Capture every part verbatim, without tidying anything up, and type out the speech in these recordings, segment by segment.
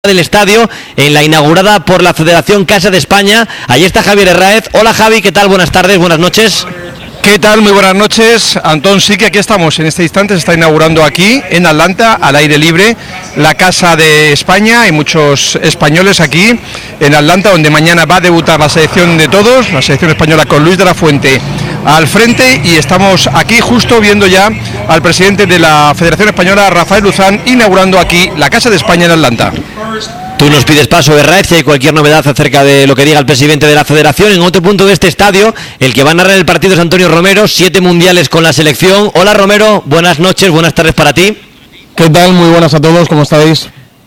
del estadio en la inaugurada por la Federación Casa de España. Allí está Javier Herráez. Hola Javi, ¿qué tal? Buenas tardes, buenas noches. ¿Qué tal? Muy buenas noches, Antón. Sí que aquí estamos, en este instante se está inaugurando aquí en Atlanta, al aire libre, la Casa de España. Hay muchos españoles aquí en Atlanta, donde mañana va a debutar la selección de todos, la selección española, con Luis de la Fuente al frente, y estamos aquí justo viendo ya al presidente de la Federación Española, Rafael Luzán, inaugurando aquí la Casa de España en Atlanta. Tú nos pides paso, Herráez, si hay cualquier novedad acerca de lo que diga el presidente de la Federación. En otro punto de este estadio, el que va a narrar el partido es Antonio Romero, siete mundiales con la selección. Hola Romero, buenas noches, buenas tardes para ti. ¿Qué tal? Muy buenas a todos, ¿cómo estáis?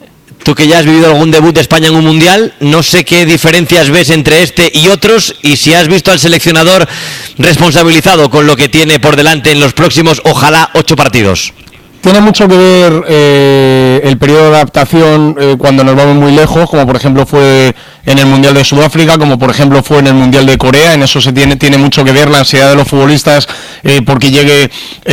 Tú que ya has vivido algún debut de España en un mundial, no sé qué diferencias ves entre este y otros, y si has visto al seleccionador responsabilizado con lo que tiene por delante en los próximos, ojalá, ocho partidos. Tiene mucho que ver eh, el periodo de adaptación eh, cuando nos vamos muy lejos, como por ejemplo fue en el Mundial de Sudáfrica, como por ejemplo fue en el Mundial de Corea. En eso se tiene, tiene mucho que ver la ansiedad de los futbolistas eh, porque llegue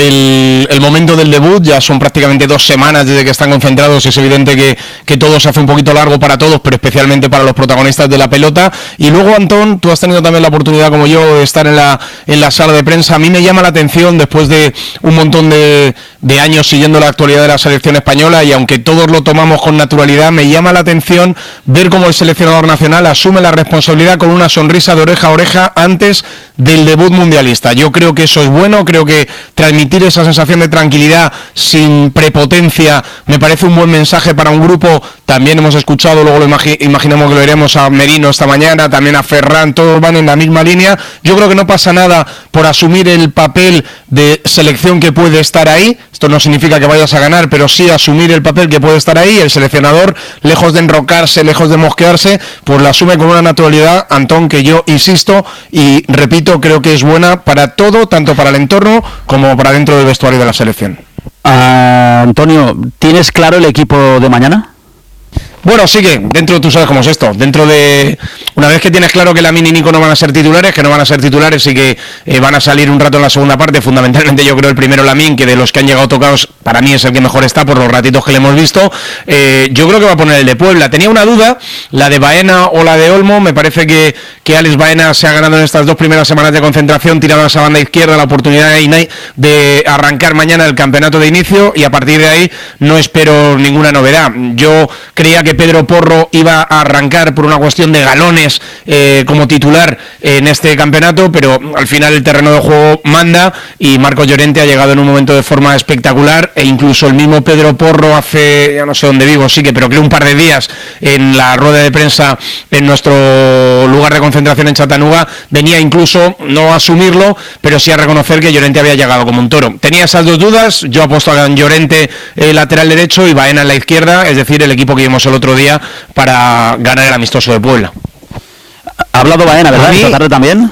el, el momento del debut. Ya son prácticamente dos semanas desde que están concentrados. Es evidente que, que todo se hace un poquito largo para todos, pero especialmente para los protagonistas de la pelota. Y luego, Antón, tú has tenido también la oportunidad, como yo, de estar en la, en la sala de prensa. A mí me llama la atención, después de un montón de, de años siguiendo la actualidad de la selección española, y aunque todos lo tomamos con naturalidad, me llama la atención ver cómo el seleccionador nacional asume la responsabilidad con una sonrisa de oreja a oreja antes del debut mundialista. Yo creo que eso es bueno, creo que transmitir esa sensación de tranquilidad sin prepotencia me parece un buen mensaje para un grupo. También hemos escuchado, luego lo imagi- imaginamos que lo veremos a Merino esta mañana, también a Ferran, todos van en la misma línea. Yo creo que no pasa nada por asumir el papel de selección que puede estar ahí. Esto no significa que vayas a ganar, pero sí asumir el papel que puede estar ahí. El seleccionador, lejos de enrocarse, lejos de mosquearse, pues la asume con una naturalidad, Antón, que yo insisto y repito, creo que es buena para todo, tanto para el entorno como para dentro del vestuario de la selección. Uh, Antonio, ¿tienes claro el equipo de mañana? Bueno, sí que dentro, tú sabes cómo es esto, dentro de, una vez que tienes claro que Lamine y Nico no van a ser titulares, que no van a ser titulares y que eh, van a salir un rato en la segunda parte, fundamentalmente yo creo el primero Lamine, que de los que han llegado tocados, para mí es el que mejor está por los ratitos que le hemos visto. eh, yo creo que va a poner el de Puebla. Tenía una duda, la de Baena o la de Olmo. Me parece que, que Alex Baena se ha ganado en estas dos primeras semanas de concentración, tirando a esa banda izquierda, la oportunidad de, de arrancar mañana el campeonato de inicio, y a partir de ahí no espero ninguna novedad. Yo creía que Pedro Porro iba a arrancar por una cuestión de galones eh, como titular en este campeonato, pero al final el terreno de juego manda, y Marcos Llorente ha llegado en un momento de forma espectacular, e incluso el mismo Pedro Porro hace, ya no sé dónde vivo, sí que, pero creo un par de días, en la rueda de prensa en nuestro lugar de concentración en Chattanooga, venía incluso no a asumirlo, pero sí a reconocer que Llorente había llegado como un toro. Tenía esas dos dudas. Yo apuesto a Llorente eh, lateral derecho y Baena en la izquierda, es decir, el equipo que vimos el otro día para ganar el amistoso de Puebla. Ha hablado Baena, ¿verdad? ¿Esta tarde también?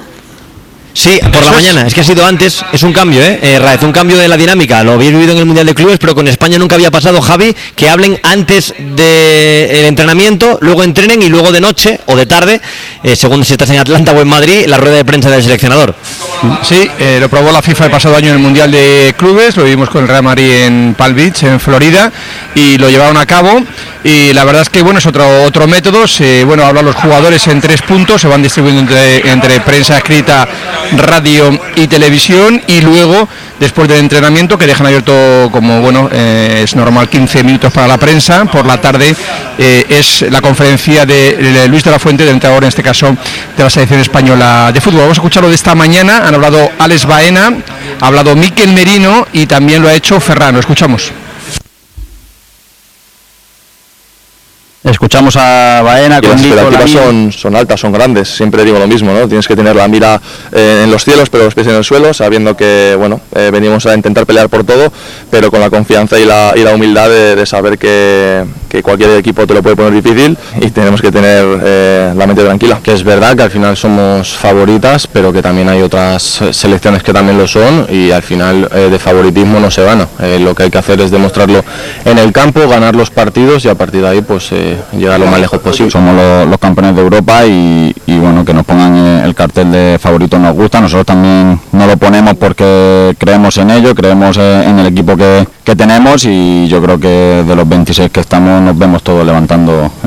Sí, por la mañana, es que ha sido antes, es un cambio, ¿eh? eh Raez, un cambio de la dinámica. Lo habéis vivido en el Mundial de Clubes, pero con España nunca había pasado, Javi, que hablen antes del entrenamiento, luego entrenen y luego de noche o de tarde, eh, según si estás en Atlanta o en Madrid, la rueda de prensa del seleccionador. Sí, eh, lo probó la FIFA el pasado año en el Mundial de Clubes, lo vimos con el Real Madrid en Palm Beach, en Florida, y lo llevaron a cabo, y la verdad es que bueno, es otro otro método. Se, bueno, hablan los jugadores en tres puntos, se van distribuyendo entre, entre prensa escrita, radio y televisión, y luego, después del entrenamiento, que dejan abierto, como bueno, eh, es normal, quince minutos para la prensa, por la tarde eh, es la conferencia de, de Luis de la Fuente, del entrenador en este caso de la selección española de fútbol. Vamos a escucharlo de esta mañana. Han hablado Alex Baena, ha hablado Mikel Merino y también lo ha hecho Ferran. Lo escuchamos. Escuchamos a Baena con las Nico, expectativas son, son altas, son grandes. Siempre digo lo mismo, ¿no? Tienes que tener la mira eh, en los cielos, pero los pies en el suelo, sabiendo que bueno, eh, venimos a intentar pelear por todo, pero con la confianza y la, y la humildad de, de saber que, que cualquier equipo te lo puede poner difícil, y tenemos que tener eh, la mente tranquila. Que es verdad que al final somos favoritas, pero que también hay otras selecciones que también lo son, y al final eh, de favoritismo no se gana. Eh, lo que hay que hacer es demostrarlo en el campo, ganar los partidos, y a partir de ahí pues eh, llegar lo más lejos posible. Somos lo, los campeones de Europa, y, y bueno, que nos pongan el cartel de favorito nos gusta. Nosotros también nos lo ponemos porque creemos en ello, creemos en el equipo que, que tenemos y yo creo que de los veintiséis que estamos nos vemos todos levantando